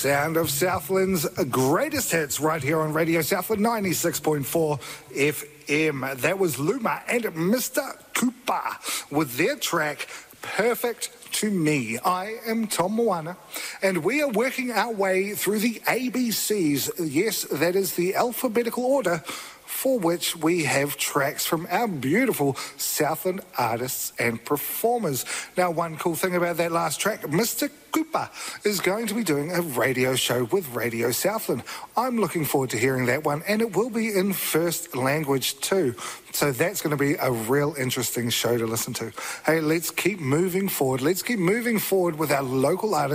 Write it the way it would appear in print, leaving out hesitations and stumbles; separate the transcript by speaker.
Speaker 1: sound of Southland's greatest hits right here on Radio Southland 96.4 FM. That was Luma and Mr. Cooper with their track Perfect to Me. I am Tom Moana, and we are working our way through the ABCs. Yes, that is the alphabetical order for which we have tracks from our beautiful Southland artists and performers. Now, one cool thing about that last track, Mr. Cooper is going to be doing a radio show with Radio Southland. I'm looking forward to hearing that one, and it will be in first language too. So that's going to be a real interesting show to listen to. Hey, let's keep moving forward. Let's keep moving forward with our local artists.